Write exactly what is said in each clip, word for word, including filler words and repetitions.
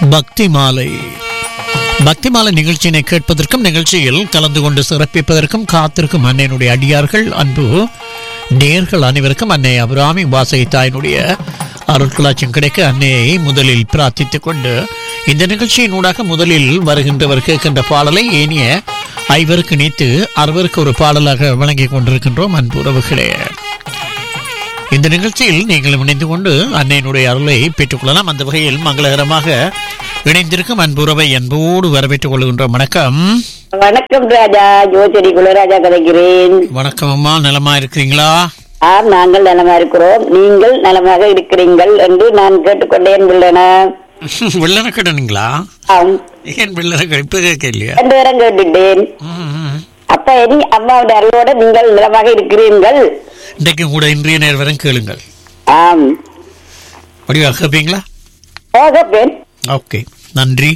பக்தி மாலை பக்தி மாலை நிகழ்ச்சியினை கேட்பதற்கும் நிகழ்ச்சியில் கலந்து கொண்டு சிறப்பிப்பதற்கும் காத்திருக்கும் அன்னையினுடைய அடியார்கள் அன்பு நேர்கள் அனைவருக்கும் அன்னை அபிராமி வாசகி தாயினுடைய அருட்களாட்சியம் கிடைக்க அன்னையை முதலில் பிரார்த்தித்துக் கொண்டு இந்த நிகழ்ச்சியின் ஊடாக முதலில் வருகின்றவர் கேட்கின்ற பாடலை ஏனிய ஐவருக்கு நீத்து அறுவருக்கு ஒரு பாடலாக வழங்கிக் கொண்டிருக்கின்றோம் அன்பு உறவுகளே. இந்த நிகழ்ச்சியில் நீங்கள் இணைந்து கொண்டு அன்னையினுடைய அருளை பெற்றுக்கொள்ளலாம். அந்த வகையில் மங்களகரமாக இணைந்திருக்கும் அன்புறவை அன்போடு வரவேற்றுக் கொள்கின்றோம். வணக்கம். வணக்கம் ராஜா, ஜோதிரி குலராஜா கதைக்கிறேன். வணக்கம் அம்மா, நலமா இருக்கிறீங்களா? ஆம், நாங்கள் நலமா இருக்கிறோம். நீங்கள் நலமாக இருக்கிறீர்கள் என்று நான் கேட்டுக்கொண்டேன். வெள்ளன வெள்ளன கேட்டீங்களா? ஆம். ஏன் வெள்ளன இப்ப கேட்க இல்லையா? ரெண்டு பேரும் கேட்டுட்டேன். அப்ப இனி அம்மாவுடைய அருளோட நீங்கள் நலமாக இருக்கிறீர்கள். இன்றைக்கு கூட இன்றைய நேரம் கேளுங்கள். ஆம், வடிவா கேட்பீங்களா? கேட்பேன். ஓகே, நன்றி.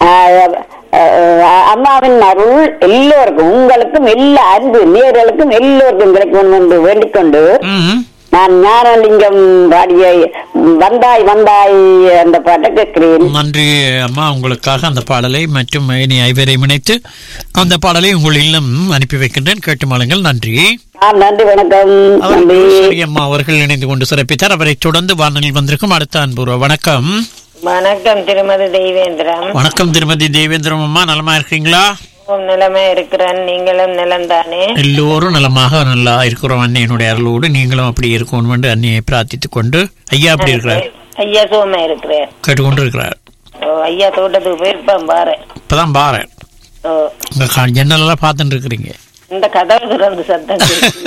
அம்மாவின் அருள் எல்லோருக்கும், உங்களுக்கும் எல்லா அன்பு நேர்களுக்கும் எல்லோருக்கும் கிடைக்கும் என்று வேண்டிக் கொண்டு நான் ஞானலிங்கம் பாடிய வந்தாய் வந்தாய் அந்த பாட்டை கேட்கிறேன். நன்றி அம்மா, உங்களுக்காக அந்த பாடலை மற்றும் இனி ஐவரை இணைத்து அந்த பாடலை உங்கள் இல்லம் அனுப்பி வைக்கின்றேன். கேட்டு மாளுங்கள். நன்றி. நன்றி, வணக்கம். அம்மா அவர்கள் இணைந்து கொண்டு சிறப்பித்தார். அவரை தொடர்ந்து வானொலியில் வந்திருக்கும் அடுத்த அன்புறவு. வணக்கம். வணக்கம் திருமதி தேவேந்திரம். வணக்கம் திருமதி தேவேந்திரம். அம்மா நலமா இருக்கீங்களா? நிலமா இருக்கிறேன். நீங்களும் நிலம் தானே? எல்லோரும் நலமாக நல்லா இருக்கிறோம். அன்னையனுடைய அருளோடு நீங்களும் அப்படி இருக்கணும் என்று அன்னையை பிரார்த்தித்துக் கொண்டு. ஐயா அப்படி இருக்கிறார்? ஐயா சுகமா இருக்கிறேன். கேட்டுக்கொண்டு இருக்கிறார். ஐயா தோட்டத்துக்கு போயிருப்பேன் பாரு. இப்பதான் பாரு ஜன்னல் எல்லாம் பார்த்துட்டு இருக்கிறீங்க. இந்த கதவு திறந்து சத்தம்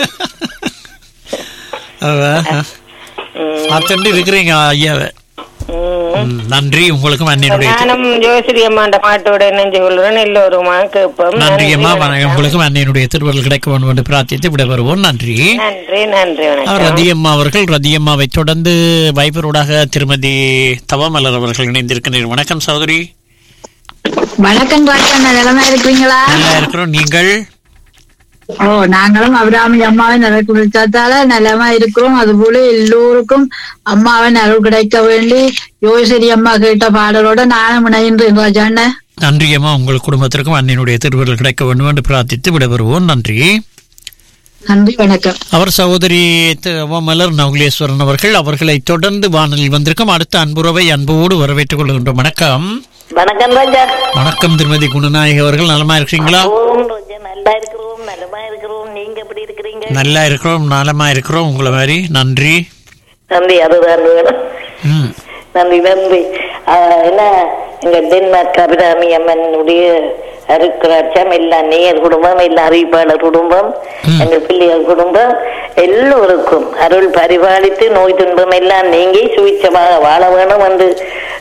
பார்த்துட்டு இருக்கிறீங்க ஐயாவை. நன்றி. உங்களுக்கும் அன்னையினுடைய நானும் ஜோசிரி அம்மாண்ட பாட்டோட நெஞ்சு கொள்கிறேன். எல்லோருமா கேட்போம். நன்றி அம்மா. உங்களுக்கும் அன்னையினுடைய திருவருள் கிடைக்க வேண்டும் என்று பிரார்த்தித்து விட வருவோம். நன்றி. நன்றி நன்றி. ரதியம்மா அவர்கள், ரதியம்மாவை தொடர்ந்து வைபரோடாக திருமதி தவமலர் அவர்கள் இணைந்திருக்கிறீர்கள். வணக்கம் சகோதரி. வணக்கம் ராஜா, நலமா இருக்கிறீங்களா? நல்லா இருக்கிறோம். நீங்கள்? ஓ, நாங்களும் அபிராமி அம்மாவின் அருள் கிடைத்தால நலமா இருக்கிறோம். அதுபோல எல்லோருக்கும் அம்மாவின் அருள் கிடைக்க வேண்டி யோசரி அம்மா கேட்ட பாடலோட நானும் இணைகின்றேன் ராஜாண்ண. நன்றி அம்மா. உங்கள் குடும்பத்திற்கும் அன்னையினுடைய திருவருள் கிடைக்க வேண்டும் என்று பிரார்த்தித்து விடைபெறுவோம். நன்றி. நன்றி, வணக்கம். அவர் சகோதரி மலர் நகுலேஸ்வரன் அவர்கள், அவர்களை தொடர்ந்து வானொலியில் வந்திருக்கும் அடுத்த அன்புறவை அன்போடு வரவேற்றுக் கொள்கின்றோம். வணக்கம். வணக்கம் ராஜா. வணக்கம் திருமதி குணநாயகி அவர்கள். நலமா இருக்கிறீங்களா? நல்லா இருக்கிறோம், நலமா இருக்கிறோம். நீங்க எப்படி இருக்கிறீங்க? நல்லா இருக்கிறோம், நலமா இருக்கிறோம். உங்களை மாதிரி. நன்றி. நன்றி. அதுதான் வேணும். நன்றி நன்றி. என்ன, எங்க டென்மார்க் அபிராமி அம்மனுடைய அருட்களாட்சியம் எல்லா நேயர் குடும்பம், எல்லா அறிவிப்பாளர் குடும்பம், எங்கள் பிள்ளைகள் குடும்பம் எல்லோருக்கும் அருள் பரிபாலித்து நோய் துன்பம் எல்லாம் நீங்கி சுவிச்சமாக வாழ வேணும் என்று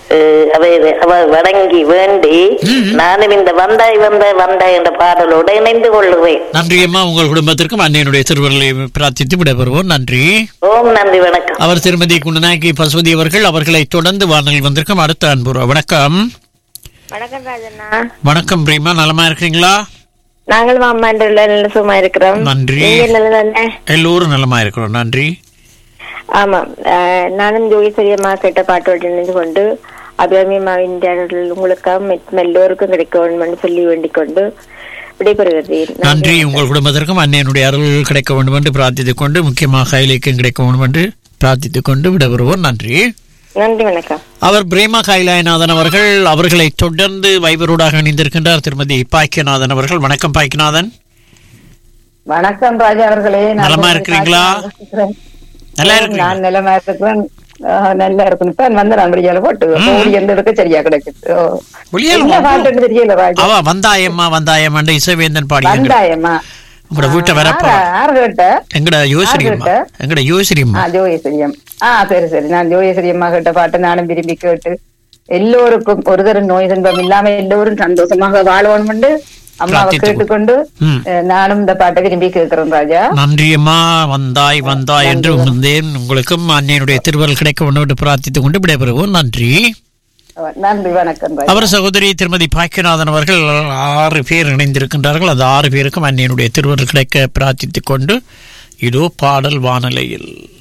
வணங்கி வேண்டி நானும் இந்த வந்தாய் வந்தாய் வந்தாய் என்ற பாடலோடு இணைந்து கொள்ளுவேன். நன்றி அம்மா. உங்கள் குடும்பத்திற்கும் அன்னையினுடைய திருவருளை பிரார்த்தித்து விடைபெறுவோம். நன்றி. ஓம் நன்றி, வணக்கம். அவர் திருமதி குணநாயகி பசுபதி அவர்கள், அவர்களை தொடர்ந்து வானொலியில் வந்திருக்கும் அடுத்த அன்புறா. வணக்கம். வணக்கம் ராஜண்ணா. வணக்கம் பிரேமா. நலமா இருக்கிறீங்களா? நாங்களும் அம்மா நல்ல சும்மா இருக்கிறோம். நன்றி. எல்லோரும் நலமா இருக்கிறோம். நன்றி. ஆமா, நானும் ஜோகேஸ்வரி அம்மா கேட்ட பாட்டோடு இணைந்து கொண்டு அபிராமி அம்மாவின் உங்களுக்காக எல்லோருக்கும் கிடைக்க வேண்டும் சொல்லி வேண்டிக் கொண்டு விடைபெறுகிறேன். நன்றி. உங்கள் குடும்பத்திற்கும் அன்னையனுடைய அருள் கிடைக்க வேண்டும் என்று பிரார்த்தித்துக் கொண்டு, முக்கியமாக இலக்கியம் கிடைக்க வேண்டும் என்று பிரார்த்தித்துக் கொண்டு விடைபெறுவோம். நன்றி. நன்றி, வணக்கம். அவர் பிரேமா கைலாயநாதன் அவர்கள், அவர்களை தொடர்ந்து வைபரோடாக இணைந்திருக்கின்றார் திருமதி பாக்கியநாதன் அவர்கள். வணக்கம் பாக்கியநாதன். வணக்கம் ராஜா அவர்களே. நலமா இருக்கிறீங்களா? நல்லா இருக்கு. நான் நிலமா இருக்கிறேன். நல்லா இருக்கும். இப்ப வந்து நான் வெளியால போட்டு எந்த இடத்துக்கு சரியா கிடைக்குது. தெரியல ராஜா. அவ வந்தாயம்மா வந்தாயம் இசைவேந்தன் பாடி வந்தாயம்மா உங்களோட வீட்டை வரப்போ எங்கட யோசரியம்மா எங்கட யோசரியம்மா ஜோயஸ்வரியம். ஆஹ் சரி சரி. நான் ஜோயஸ்வரியம்மா கிட்ட பாட்டு நானும் விரும்பி கேட்டு எல்லோருக்கும் ஒரு தரம் நோய் துன்பம் இல்லாம எல்லோரும் சந்தோஷமாக வாழணும் அம்மாவை கேட்டுக்கொண்டு நானும் இந்த பாட்டை விரும்பி கேட்கிறேன் ராஜா. நன்றி அம்மா. வந்தாய் வந்தாய் என்று வந்தேன். உங்களுக்கும் அன்னையினுடைய திருவருள் கிடைக்க ஒன்று பிரார்த்தித்துக் கொண்டு விடைபெறுவோம். நன்றி. நன்றி, வணக்கம். அவர் சகோதரி திருமதி பாக்கியநாதன் அவர்கள் ஆறு பேர் இணைந்திருக்கின்றார்கள். அந்த ஆறு பேருக்கும் அன்னையினுடைய திருவருள் கிடைக்க பிரார்த்தித்துக் கொண்டு இதோ பாடல் வானலையில்.